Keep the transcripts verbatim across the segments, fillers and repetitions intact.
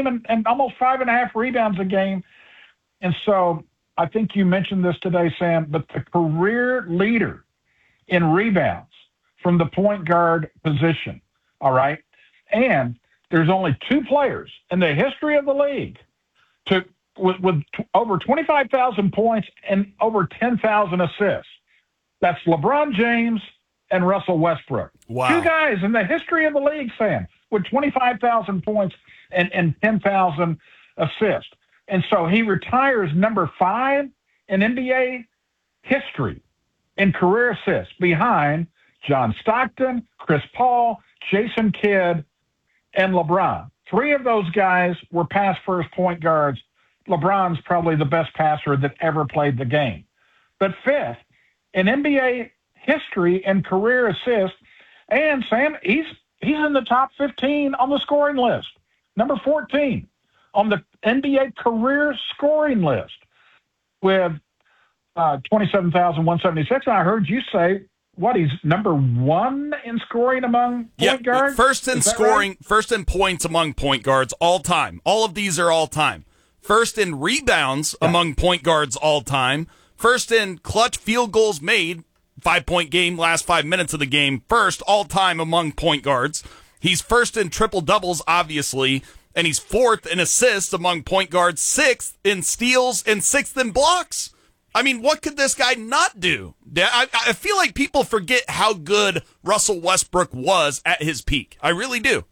game and, and almost five and a half rebounds a game. And so I think you mentioned this today, Sam, but the career leader in rebounds from the point guard position, all right? And there's only two players in the history of the league to with, with t- over twenty-five thousand points and over ten thousand assists. That's LeBron James and Russell Westbrook. Wow. Two guys in the history of the league, Sam, with twenty-five thousand points and, and ten thousand assists. And so he retires number five in N B A history in career assists behind John Stockton, Chris Paul, Jason Kidd, and LeBron. Three of those guys were pass first point guards. LeBron's probably the best passer that ever played the game. But fifth in N B A history and career assists, and Sam, he's he's in the top fifteen on the scoring list. Number fourteen on the N B A career scoring list with uh, twenty-seven thousand one hundred seventy-six. And I heard you say, what, he's number one in scoring among point yeah, guards? First in scoring, right? first in points among point guards all time. All of these are all time. First in rebounds yeah. among point guards all time. First in clutch field goals made, five-point game, last five minutes of the game. First all time among point guards. He's first in triple-doubles, obviously, and he's fourth in assists among point guards, sixth in steals, and sixth in blocks. I mean, what could this guy not do? I, I feel like people forget how good Russell Westbrook was at his peak. I really do.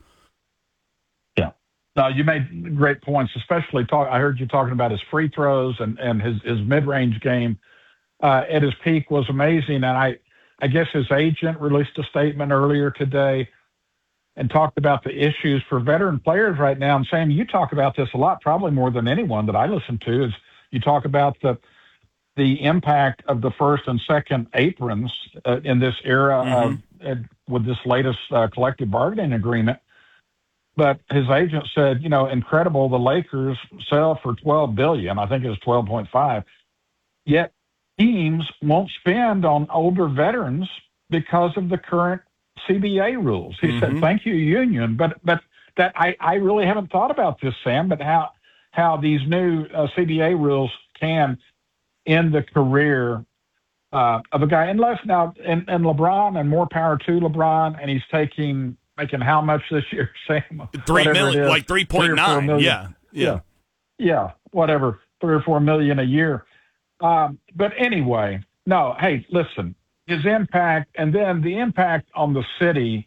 Yeah. No, you made great points, especially talk. I heard you talking about his free throws and, and his, his mid-range game uh, at his peak was amazing. And I, I guess his agent released a statement earlier today and talked about the issues for veteran players right now. And Sam, you talk about this a lot, probably more than anyone that I listen to, is you talk about the the impact of the first and second aprons uh, in this era mm-hmm. of, uh, with this latest uh, collective bargaining agreement. But his agent said, you know, incredible, the Lakers sell for twelve billion dollars. I think it was twelve point five. Yet teams won't spend on older veterans because of the current C B A rules. He mm-hmm. said, thank you, union. But but that I, I really haven't thought about this, Sam, but how how these new uh, C B A rules can end the career uh, of a guy. Unless now, and, and LeBron, and more power to LeBron, and he's taking making how much this year, Sam? Three million, like three point nine. Yeah, yeah, yeah, yeah, whatever, three or four million a year. Um, but anyway, no. Hey, listen. His impact, and then the impact on the city,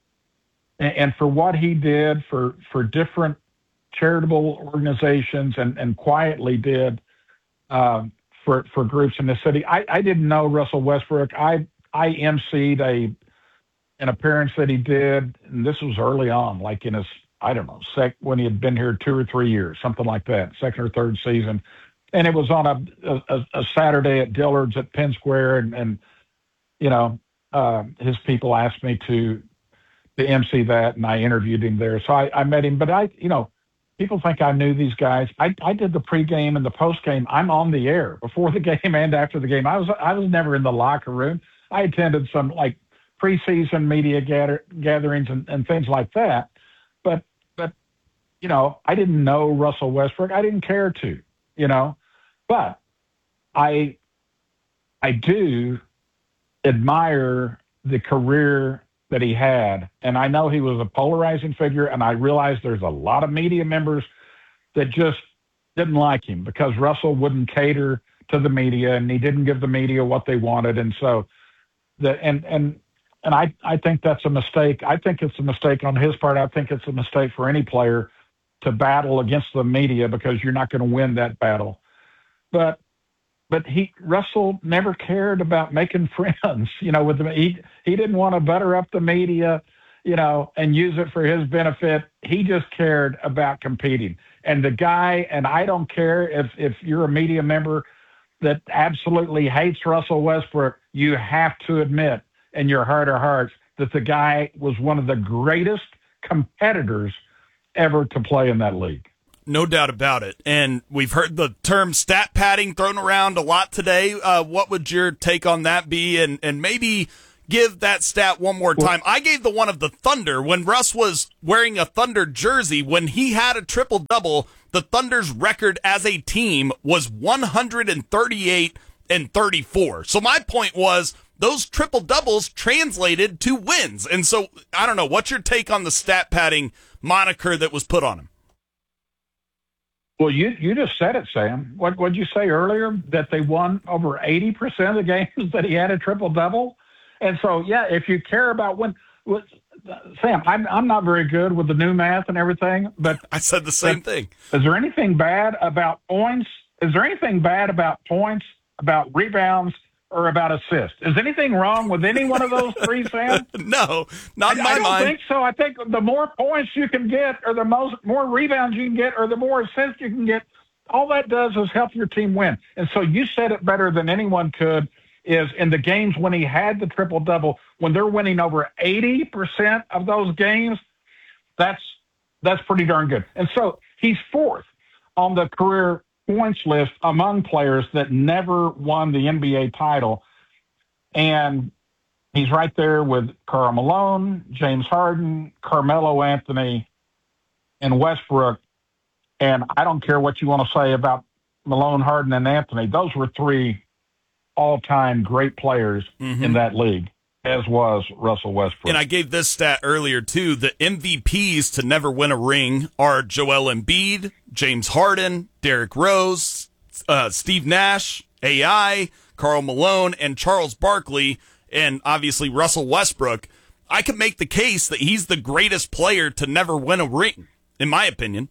and, and for what he did for, for different charitable organizations and, and quietly did um, for for groups in the city. I, I didn't know Russell Westbrook. I I emceed a an appearance that he did, and this was early on, like in his, I don't know, sec when he had been here two or three years, something like that, second or third season. And it was on a a, a Saturday at Dillard's at Penn Square, and, and you know, uh, his people asked me to to emcee that, and I interviewed him there. So I, I met him, but I, you know, people think I knew these guys. I, I did the pregame and the postgame. I'm on the air before the game and after the game. I was I was never in the locker room. I attended some like preseason media gather, gatherings and, and things like that. But but you know, I didn't know Russell Westbrook. I didn't care to, you know, but I I do admire the career that he had. And I know he was a polarizing figure, and I realize there's a lot of media members that just didn't like him because Russell wouldn't cater to the media, and he didn't give the media what they wanted. And so the, and, and, and I, I think that's a mistake. I think it's a mistake on his part. I think it's a mistake for any player to battle against the media because you're not going to win that battle. But But he Russell never cared about making friends, you know, with them. He he didn't want to butter up the media, you know, and use it for his benefit. He just cared about competing. And the guy, and I don't care if if you're a media member that absolutely hates Russell Westbrook, you have to admit in your heart of hearts that the guy was one of the greatest competitors ever to play in that league. No doubt about it. And we've heard the term stat padding thrown around a lot today. Uh, what would your take on that be? And, and maybe give that stat one more time. I gave the one of the Thunder when Russ was wearing a Thunder jersey. When he had a triple-double, the Thunder's record as a team was one hundred thirty-eight and thirty-four. So my point was those triple-doubles translated to wins. And so, I don't know, what's your take on the stat padding moniker that was put on him? Well, you you just said it, Sam. What what did you say earlier? That they won over eighty percent of the games that he had a triple-double? And so, yeah, if you care about when, when Sam, I'm I'm not very good with the new math and everything, but I said the same thing. Is there anything bad about points? Is there anything bad about points, about rebounds, or about assists? Is anything wrong with any one of those three, Sam? No, not in my I, I don't mind. think so. I think the more points you can get, or the most more rebounds you can get, or the more assists you can get, all that does is help your team win. And so you said it better than anyone could. Is in the games when he had the triple-double, when they're winning over eighty percent of those games, that's that's pretty darn good. And so he's fourth on the career points list among players that never won the N B A title. And he's right there with Karl Malone, James Harden, Carmelo Anthony, and Westbrook. And I don't care what you want to say about Malone, Harden, and Anthony. Those were three all-time great players mm-hmm. in that league, as was Russell Westbrook. And I gave this stat earlier, too. The M V Ps to never win a ring are Joel Embiid, James Harden, Derrick Rose, uh, Steve Nash, A I, Karl Malone, and Charles Barkley, and obviously Russell Westbrook. I could make the case that he's the greatest player to never win a ring, in my opinion.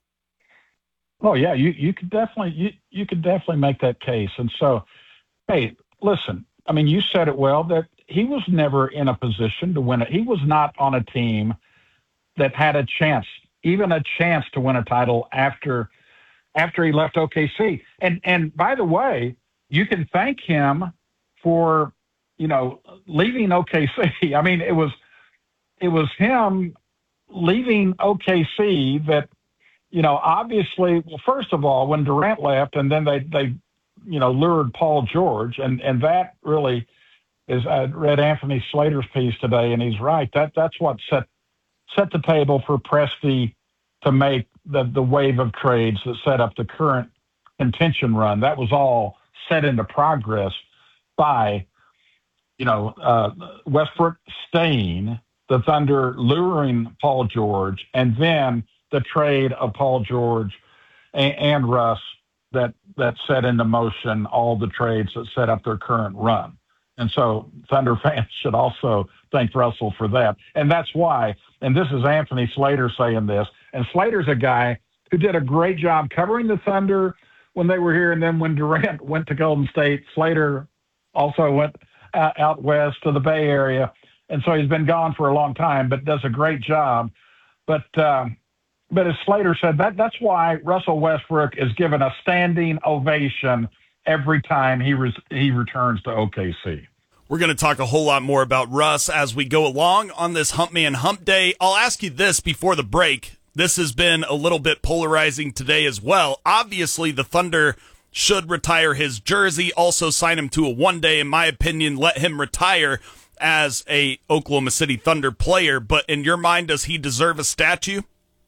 Oh, yeah, you, you could definitely you, you could definitely make that case. And so, hey, listen, I mean, you said it well, that he was never in a position to win it. He was not on a team that had a chance, even a chance to win a title after after he left O K C. And and by the way, you can thank him for, you know, leaving O K C. I mean, it was it was him leaving O K C that, you know, obviously, well, first of all, when Durant left and then they they you know, lured Paul George. And, and that really is, I read Anthony Slater's piece today, and he's right. That That's what set set the table for Presti to make the, the wave of trades that set up the current contention run. That was all set into progress by, you know, uh, Westbrook staying, the Thunder luring Paul George, and then the trade of Paul George and, and Russ that that set into motion all the trades that set up their current run. And so Thunder fans should also thank Russell for that. And that's why, and this is Anthony Slater saying this, and Slater's a guy who did a great job covering the Thunder when they were here, and then when Durant went to Golden State, Slater also went uh, out west to the Bay Area. And so he's been gone for a long time, but does a great job. But um, But as Slater said, that that's why Russell Westbrook is given a standing ovation every time he res- he returns to O K C. We're going to talk a whole lot more about Russ as we go along on this Hump Man Hump Day. I'll ask you this before the break. This has been a little bit polarizing today as well. Obviously, the Thunder should retire his jersey, also sign him to a one-day, in my opinion, let him retire as a Oklahoma City Thunder player. But in your mind, does he deserve a statue?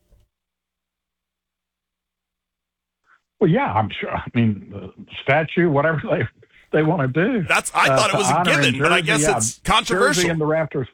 Well, yeah, I'm sure. I mean, the statue, whatever they they want to do. That's. I thought uh, it was a given, Jersey, but I guess yeah, it's controversial. Jersey and the Raptors.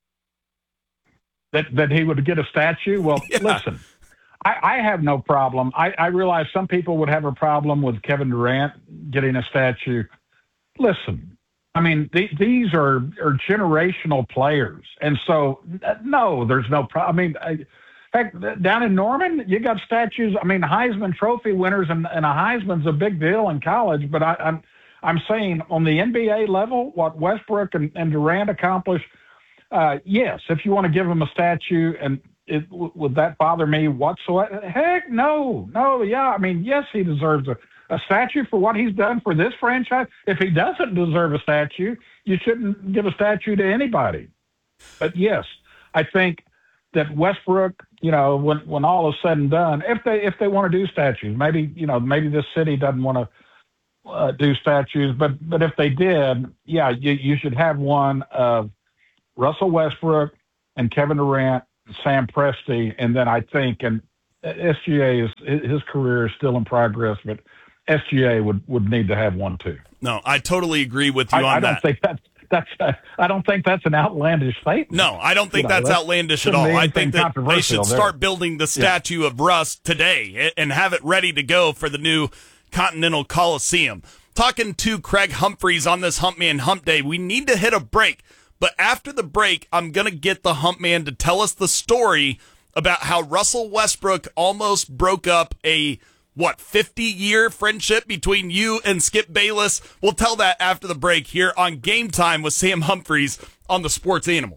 That that he would get a statue. Well, yeah. Listen, I, I have no problem. I, I realize some people would have a problem with Kevin Durant getting a statue. Listen, I mean, th- these are are generational players, and so no, there's no problem. I mean. I, Heck, down in Norman, you got statues. I mean, Heisman Trophy winners, and, and a Heisman's a big deal in college. But I, I'm I'm saying on the N B A level, what Westbrook and, and Durant accomplished, uh, yes, if you want to give them a statue, and it, w- would that bother me whatsoever? Heck, no, no, yeah. I mean, yes, he deserves a, a statue for what he's done for this franchise. If he doesn't deserve a statue, you shouldn't give a statue to anybody. But yes, I think that Westbrook, you know, when when all is said and done, if they if they want to do statues, maybe you know maybe this city doesn't want to uh, do statues, but but if they did, yeah, you, you should have one of Russell Westbrook and Kevin Durant, Sam Presti, and then I think, and S G A is his career is still in progress, but S G A would, would need to have one too. No, I totally agree with you I, on I don't that. think that's that's. Uh, I don't think that's an outlandish statement. No, I don't think you know, that's, that's outlandish at all. I think that they should start there. building the statue yeah. of Russ today and have it ready to go for the new Continental Coliseum. Talking to Craig Humphreys on this Hump Man Hump Day. We need to hit a break, but after the break, I'm going to get the Hump Man to tell us the story about how Russell Westbrook almost broke up a, what, fifty-year friendship between you and Skip Bayless. We'll tell that after the break here on Game Time with Sam Humphreys on the Sports Animal.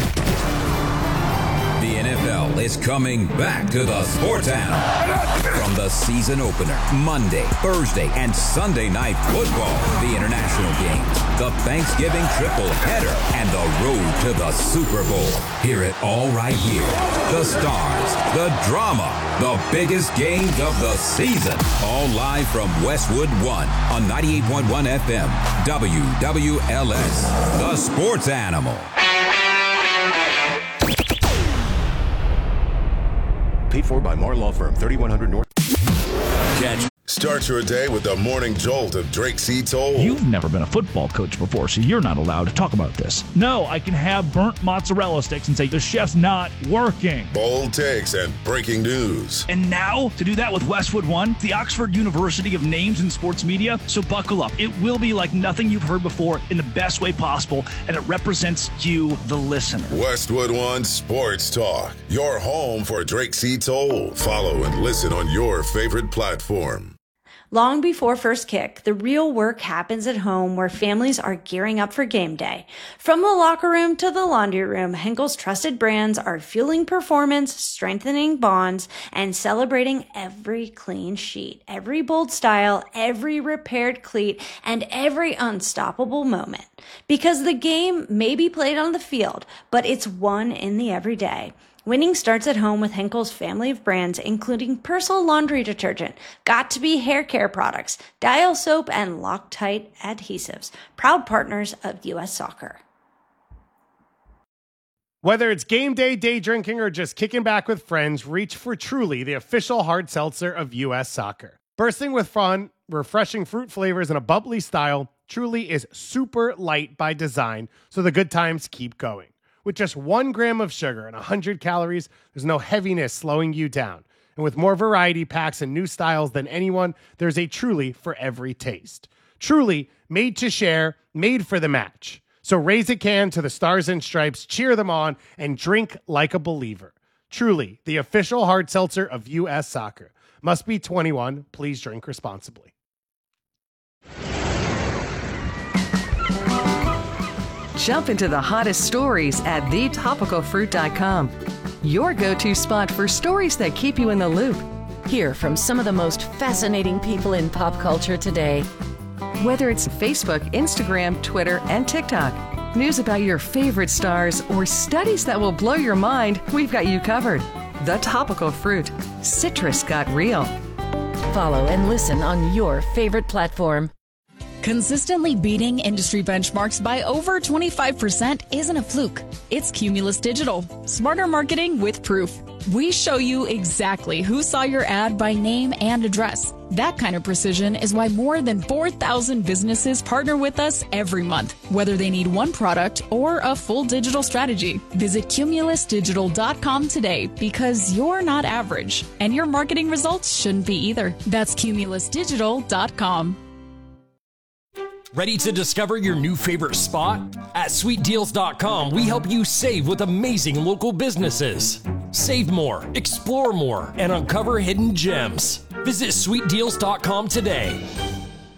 The N F L is coming back to the Sports Animal. From the season opener, Monday, Thursday, and Sunday night football, the international games, the Thanksgiving triple header, and the road to the Super Bowl. Hear it all right here. The stars, the drama, the biggest games of the season. All live from Westwood One on ninety-eight point one F M, W W L S, the Sports Animal. Paid for by Marr Law Firm, thirty-one hundred North. Catch. Start your day with the morning jolt of Drake C. Toll. You've never been a football coach before, so you're not allowed to talk about this. No, I can have burnt mozzarella sticks and say the chef's not working. Bold takes and breaking news. And now, to do that with Westwood One, the Oxford University of Names in Sports Media, so buckle up. It will be like nothing you've heard before in the best way possible, and it represents you, the listener. Westwood One Sports Talk, your home for Drake C. Toll. Follow and listen on your favorite platform. Long before first kick, the real work happens at home where families are gearing up for game day. From the locker room to the laundry room, Henkel's trusted brands are fueling performance, strengthening bonds, and celebrating every clean sheet, every bold style, every repaired cleat, and every unstoppable moment. Because the game may be played on the field, but it's won in the everyday. Winning starts at home with Henkel's family of brands, including Persil laundry detergent, Got2b hair care products, Dial soap, and Loctite adhesives, proud partners of U S Soccer. Whether it's game day, day drinking, or just kicking back with friends, reach for Truly, the official hard seltzer of U S Soccer. Bursting with fun, refreshing fruit flavors, and a bubbly style, Truly is super light by design, so the good times keep going. With just one gram of sugar and one hundred calories, there's no heaviness slowing you down. And with more variety packs and new styles than anyone, there's a Truly for every taste. Truly, made to share, made for the match. So raise a can to the Stars and Stripes, cheer them on, and drink like a believer. Truly, the official hard seltzer of U S Soccer. Must be twenty-one. Please drink responsibly. Jump into the hottest stories at the topical fruit dot com. Your go-to spot for stories that keep you in the loop. Hear from some of the most fascinating people in pop culture today. Whether it's Facebook, Instagram, Twitter, and TikTok, news about your favorite stars, or studies that will blow your mind, we've got you covered. The Topical Fruit. Citrus got real. Follow and listen on your favorite platform. Consistently beating industry benchmarks by over twenty-five percent isn't a fluke. It's Cumulus Digital. Smarter marketing with proof. We show you exactly who saw your ad by name and address. That kind of precision is why more than four thousand businesses partner with us every month, whether they need one product or a full digital strategy. Visit cumulus digital dot com today because you're not average, and your marketing results shouldn't be either. That's cumulus digital dot com. Ready to discover your new favorite spot? At sweet deals dot com, we help you save with amazing local businesses. Save more, explore more, and uncover hidden gems. Visit sweet deals dot com today.